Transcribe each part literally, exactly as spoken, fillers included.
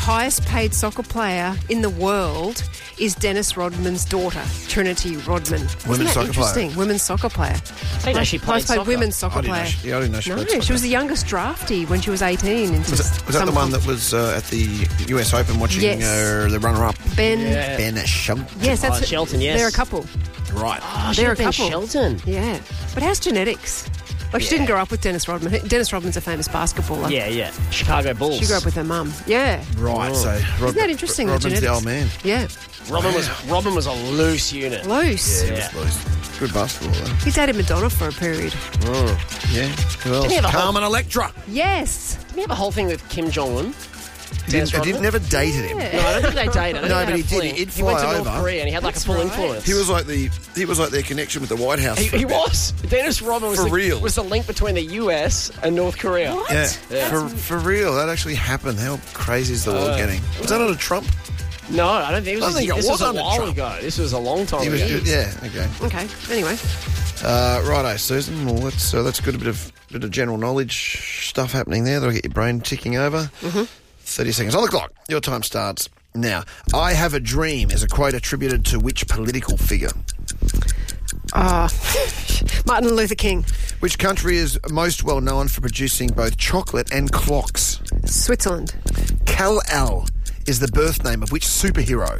highest paid soccer player in the world is Dennis Rodman's daughter, Trinity Rodman. Isn't Women's that soccer interesting? player. Women's soccer player. I didn't know she played Highest paid soccer. women's soccer I didn't know player. she, yeah, I didn't know she No, played she soccer. was the youngest draftee when she was eighteen. Into Was, it, was that the some one com- that was uh, at the U S Open watching Yes. uh, the runner-up? Ben? Yeah. Ben Shelton. Yes, that's Oh, Shelton, yes. They're a couple. Right. Oh, They're a Ben couple. Shelton. Yeah. But how's genetics? Like, she Yeah. didn't grow up with Dennis Rodman. Dennis Rodman's a famous basketballer. Yeah, yeah. Chicago Bulls. She grew up with her mum. Yeah. Right, so... Rod, Isn't that interesting, the Rodman's the genetics? old man. Yeah. Robin was Robin was a loose unit. Loose. Yeah, Yeah. he was loose. Good basketball, though. He dated Madonna for a period. Yeah. Who else? he have a whole- Carmen Electra. Yes. Did he have a whole thing with Kim Jong-un? He didn't, he didn't, never dated him. Yeah. No, I don't think they dated. I don't No, think but they he had a did. fling. He'd He went fly to North over. Korea and he had like That's a full right. influence. He was like the he was like their connection with the White House. He, for a he bit. was. Dennis Rodman was For the, real. was the link between the U S and North Korea. What? Yeah, Yeah. For, for real. That actually happened. How crazy is the world Uh, getting? Was that under Trump? No, I don't think it was. I think it this was was a under while Trump. ago. This was a long time He was, ago. yeah, okay. Okay. Anyway. Uh, righto, Susan. Well, that's uh, that's good. A bit of bit of general knowledge stuff happening there. That'll get your brain ticking over. Mm-hmm. Thirty seconds on the clock. Your time starts now. I have a dream is a quote attributed to which political figure? Uh, Martin Luther King. Which country is most well known for producing both chocolate and clocks? Switzerland. Kal-El is the birth name of which superhero?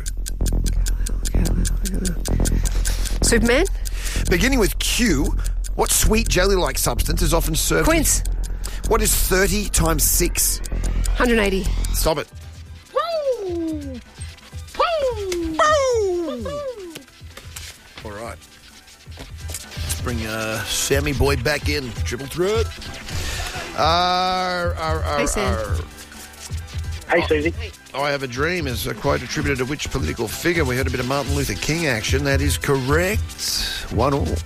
Superman. Beginning with Q, what sweet jelly-like substance is often served? Quince. with- What is thirty times six? one hundred eighty. Stop it. All right. Let's bring uh, Sammy Boy back in. Triple threat. Uh, uh, uh, Hey, Sam. uh, Hey, Susie. I have a dream is a quote attributed to which political figure? We heard a bit of Martin Luther King action. That is correct. One all.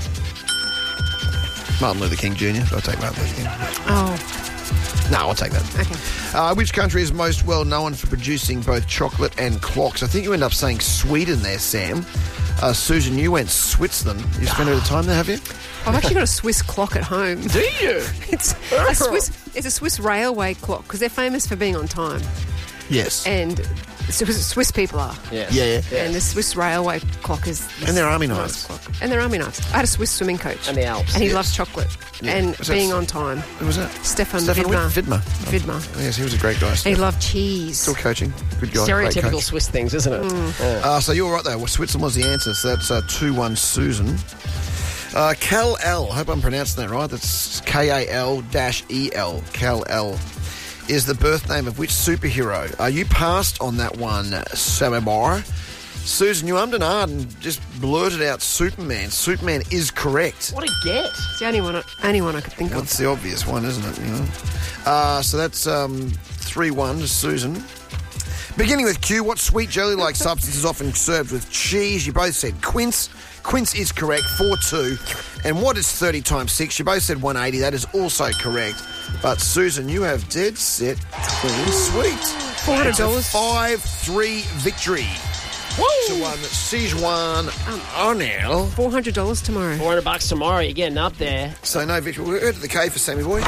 Martin Luther King Junior I'll take Martin Luther King. Oh, No, I'll take that. okay. Uh, which country is most well known for producing both chocolate and clocks? I think you end up saying Sweden there, Sam. Uh, Susan, you went Switzerland. You spent a bit of time there, have you? I've actually got a Swiss clock at home. Do you? It's a Swiss. It's a Swiss railway clock because they're famous for being on time, Yes. and Swiss, Swiss people are. Yes. Yeah, yeah. Yes. And the Swiss railway clock is. And their army nice knives. Clock. And their army knives. I had a Swiss swimming coach. And the Alps. And he Yes. loves chocolate Yeah. and Was that being s- on time. Who was that? Stefan Stefan Widmer. Widmer. Widmer. Yes, he was a great guy. And he loved cheese. Still coaching. Good guy. Great Stereotypical coach. Swiss things, isn't it? Yeah. Uh, so you were right there. Well, Switzerland was the answer. So that's uh, two one Susan. Uh, Kal-El. I hope I'm pronouncing that right. That's K A L E L. Kal-El is the birth name of which superhero? Uh, you passed on that one, Sammy Bar. Susan, you ummed and ahed and just blurted out Superman. Superman is correct. What a get. It's the only one, I- only one I could think of. That's the obvious one, isn't it? You know. Uh, so that's um, three one to Susan. Beginning with Q, what sweet jelly-like substance is often served with cheese? You both said quince. Quince is correct, four two. And what is thirty times six? You both said one hundred eighty. That is also correct. But, Susan, you have dead set clean sweet. four hundred dollars. five three victory. To one Sijuan Arnell. four hundred dollars tomorrow. four hundred bucks tomorrow. You're getting up there. So no victory. We're to the K for Sammy Boy.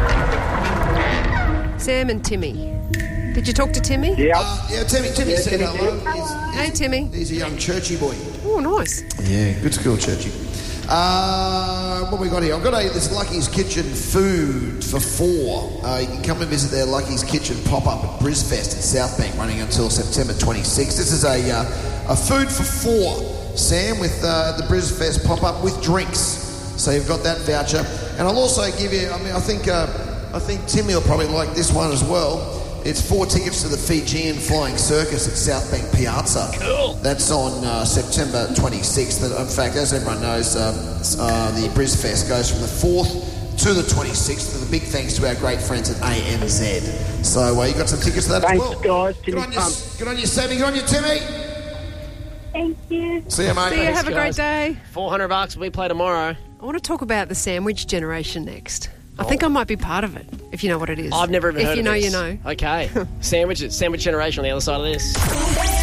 Sam and Timmy. Did you talk to Timmy? Yeah. Uh, yeah, Timmy, Timmy Yeah, said Timmy hello. did. He's, Hey, Timmy. he's a young churchy boy. Oh, nice. Yeah, good school, Churchy. Uh, what we got here? I've got a, this Lucky's Kitchen food for four. Uh, you can come and visit their Lucky's Kitchen pop-up at Brisfest in South Bank, running until September twenty-sixth. This is a uh, a food for four, Sam, with uh, the Brisfest pop-up with drinks. So you've got that voucher, and I'll also give you. I mean, I think uh, I think Timmy will probably like this one as well. It's four tickets to the Fijian Flying Circus at South Bank Piazza. Cool. That's on uh, September twenty-sixth. In fact, as everyone knows, uh, uh, the Brisfest goes from the fourth to the twenty-sixth, with a big thanks to our great friends at A N Z. So uh, you got some tickets to that Thanks, as well. guys. Good Timmy on, you, pumped. good on you, Sammy. Good on you, Timmy. Thank you. See you, mate. See you. Have a great guys. day. four hundred bucks. We play tomorrow. I want to talk about the sandwich generation next. I think I might be part of it, if you know what it is. I've never even if heard you of know, this. you know. Okay. Sandwiches. Sandwich generation on the other side of this. This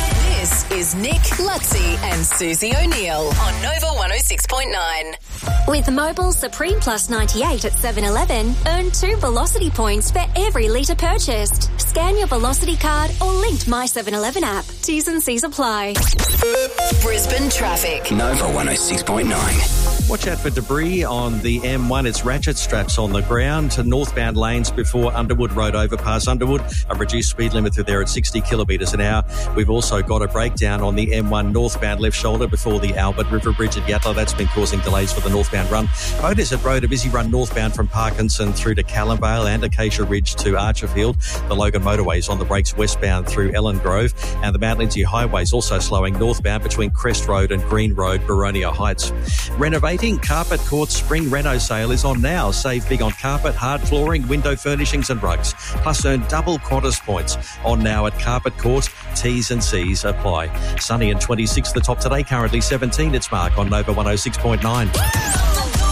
This is Nick, Lutzi and Susie O'Neill on Nova one oh six point nine. With Mobile Supreme Plus ninety-eight at seven eleven, earn two Velocity points for every litre purchased. Scan your Velocity card or linked My seven eleven app. T's and C's apply. Brisbane traffic. Nova one oh six point nine. Watch out for debris on the M one. It's ratchet straps on the ground to northbound lanes before Underwood Road overpass. Underwood, a reduced speed limit through there at sixty kilometres an hour. We've also got a breakdown on the M one northbound left shoulder before the Albert River Bridge at Yatala. That's been causing delays for the northbound run. Road is at Road, a busy run northbound from Parkinson through to Callumvale and Acacia Ridge to Archerfield. The Logan motorway is on the brakes westbound through Ellen Grove, and the Mount Lindesay Highway is also slowing northbound between Crest Road and Green Road, Baronia Heights. Renovating Carpet Court Spring Reno sale is on now. Save big on carpet, hard flooring, window furnishings and rugs. Plus earn double Qantas points on now at Carpet Court. T's and C's apply. Sunny and twenty-six the top today, currently seventeen. It's Mark on Nova one oh six point nine.